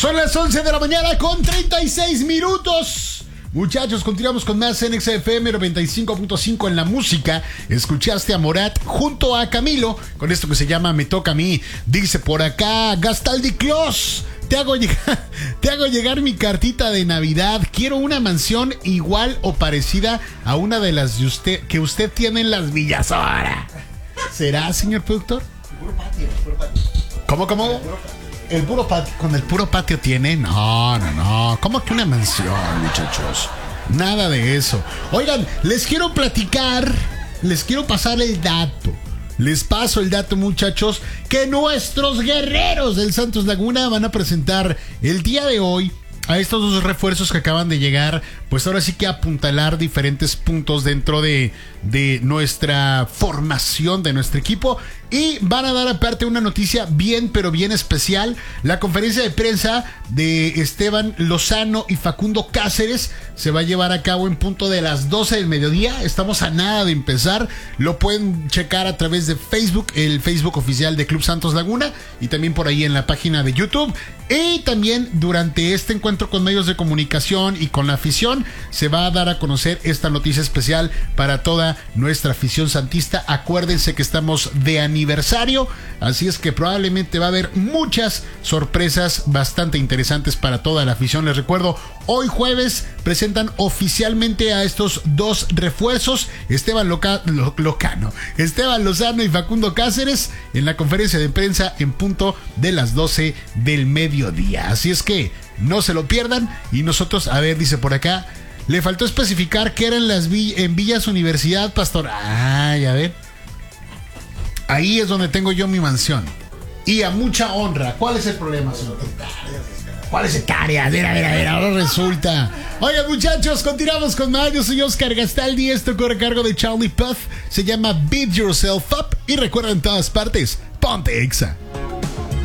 Son las 11 de la mañana con 36 minutos. Muchachos, continuamos con más en XFM 95.5 en la música. Escuchaste a Morat junto a Camilo con esto que se llama Me Toca a Mí. Dice por acá Gastaldi Clos: Te hago llegar mi cartita de Navidad. Quiero una mansión igual o parecida a una de las de que usted tiene en las Villas. Ahora, ¿será, señor productor? Puro patio. ¿Cómo? ¿El puro patio? ¿Con el puro patio tiene? No. ¿Cómo que una mansión, muchachos? Nada de eso. Oigan, les quiero pasar el dato. Les paso el dato, muchachos, que nuestros guerreros del Santos Laguna van a presentar el día de hoy a estos dos refuerzos que acaban de llegar, pues ahora sí que apuntalar diferentes puntos dentro de nuestra formación, de nuestro equipo. Y van a dar aparte una noticia bien especial. La conferencia de prensa de Esteban Lozano y Facundo Cáceres se va a llevar a cabo en punto de las 12 del mediodía. Estamos a nada de empezar. Lo pueden checar a través de Facebook, el Facebook oficial de Club Santos Laguna, y también por ahí en la página de YouTube. Y también durante este encuentro con medios de comunicación y con la afición se va a dar a conocer esta noticia especial para toda nuestra afición santista. Acuérdense que estamos de aniversario, así es que probablemente va a haber muchas sorpresas bastante interesantes para toda la afición. Les recuerdo, hoy jueves presentan oficialmente a estos dos refuerzos, Esteban Lozano y Facundo Cáceres, en la conferencia de prensa en punto de las 12 del mediodía. Así es que no se lo pierdan. Y nosotros, a ver, dice por acá, le faltó especificar que eran en Villas Universidad, pastor. Ay, a ver. Ahí es donde tengo yo mi mansión. Y a mucha honra. ¿Cuál es el problema, señor? ¿Cuál es el área? A ver, ahora resulta. Oigan, muchachos, continuamos con más. Yo soy Oscar Gastaldi. Esto corre a cargo de Charlie Puth. Se llama Beat Yourself Up. Y recuerda, en todas partes, ponte Exa.